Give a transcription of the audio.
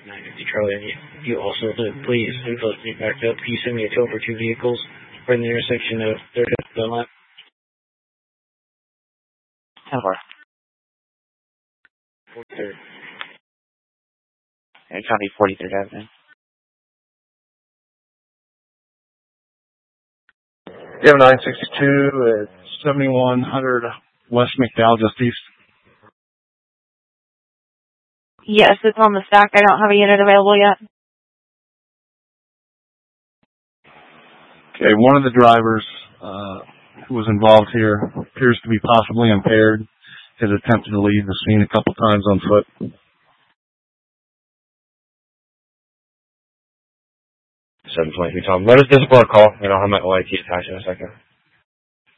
950 Charlie, and you also please, info me backed up. Can you send me a tow for 2 vehicles for the intersection of 3rd and Dunlap? 10-4. 43rd. And copy 43rd Avenue. You have 962 at 7100 West McDowell, just east. Yes, it's on the stack. I don't have a unit available yet. Okay, one of the drivers who was involved here appears to be possibly impaired. Has attempted to leave the scene a couple times on foot. 723 Tom. Let us discipline a call, and I'll have my OIT attached in a second.